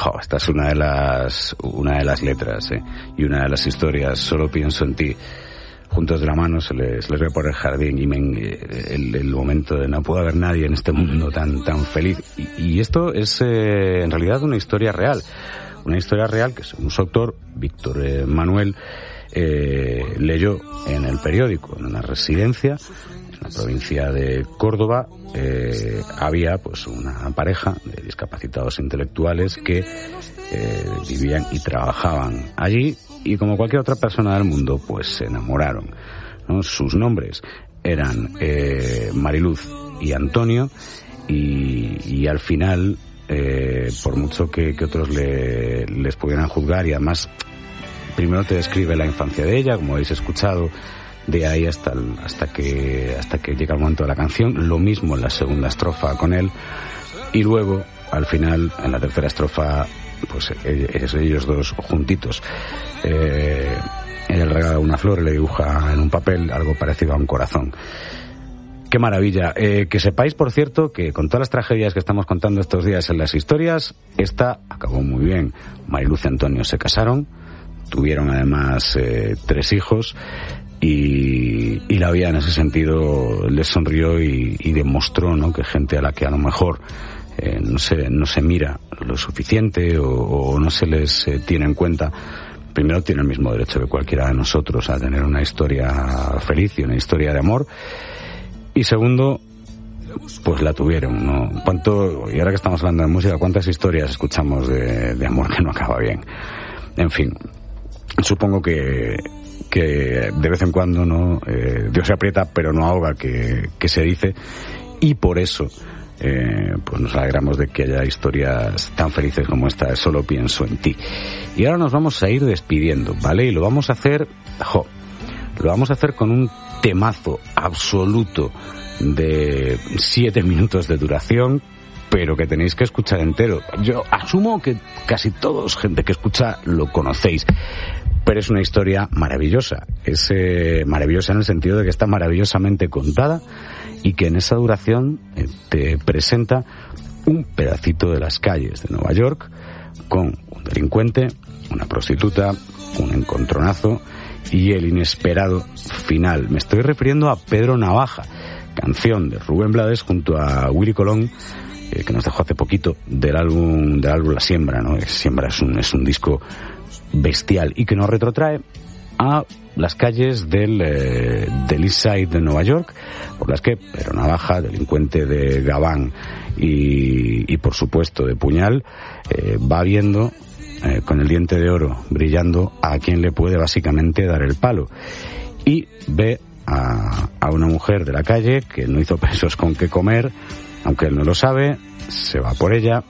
esta es una de las letras, y una de las historias. Solo pienso en ti. Juntos de la mano se les ve por el jardín y el momento de no puede haber nadie en este mundo tan feliz. Y esto es en realidad una historia real. Una historia real que, según su autor, Víctor Manuel, leyó en el periódico, en una residencia en la provincia de Córdoba. Había pues una pareja de discapacitados intelectuales que vivían y trabajaban allí, y como cualquier otra persona del mundo pues se enamoraron, ¿no? Sus nombres eran Mariluz y Antonio, y al final, por mucho que otros les pudieran juzgar, y además primero te describe la infancia de ella, como habéis escuchado, de ahí hasta que llega el momento de la canción. Lo mismo en la segunda estrofa con él, y luego al final en la tercera estrofa pues ellos dos juntitos. Ella le regala una flor y le dibuja en un papel algo parecido a un corazón. ¡Qué maravilla! Que sepáis, por cierto, que con todas las tragedias que estamos contando estos días en las historias, esta acabó muy bien. Mariluz y Antonio se casaron, tuvieron además 3 hijos, y la vida en ese sentido les sonrió y demostró, ¿no?, que gente a la que a lo mejor no se mira lo suficiente o no se les tiene en cuenta, primero tiene el mismo derecho que cualquiera de nosotros a tener una historia feliz y una historia de amor, y segundo, pues la tuvieron, ¿no? Y ahora que estamos hablando de música, ¿cuántas historias escuchamos de amor que no acaba bien? En fin, supongo que de vez en cuando, ¿no?, Dios se aprieta pero no ahoga, que se dice, y por eso pues nos alegramos de que haya historias tan felices como esta de Solo pienso en ti. Y ahora nos vamos a ir despidiendo, ¿vale? Y lo vamos a hacer con un temazo absoluto de 7 minutos de duración, pero que tenéis que escuchar entero. Yo asumo que casi todos, gente que escucha, lo conocéis, pero es una historia maravillosa. Es maravillosa en el sentido de que está maravillosamente contada, y que en esa duración te presenta un pedacito de las calles de Nueva York, con un delincuente, una prostituta, un encontronazo y el inesperado final. Me estoy refiriendo a Pedro Navaja, canción de Rubén Blades junto a Willy Colón, que nos dejó hace poquito, del álbum La Siembra, ¿no? Siembra es un disco bestial y que nos retrotrae a las calles del East Side de Nueva York, por las que Pedro Navaja, delincuente de gabán y por supuesto de puñal, va viendo con el diente de oro brillando a quien le puede básicamente dar el palo, y ve a una mujer de la calle que no hizo pesos con qué comer, aunque él no lo sabe, se va por ella.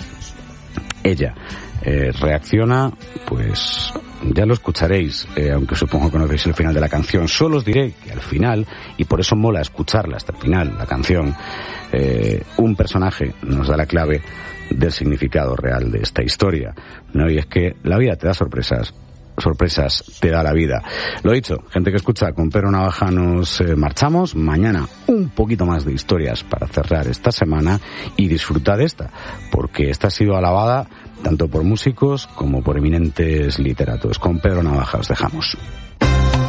Reacciona, pues ya lo escucharéis, aunque supongo que conocéis el final de la canción. Solo os diré que al final, y por eso mola escucharla hasta el final, la canción, un personaje nos da la clave del significado real de esta historia, ¿no? Y es que la vida te da sorpresas te da la vida. Lo dicho, gente que escucha, con Pedro Navaja nos marchamos. Mañana un poquito más de historias para cerrar esta semana, y disfrutad de esta, porque esta ha sido alabada tanto por músicos como por eminentes literatos. Con Pedro Navaja os dejamos.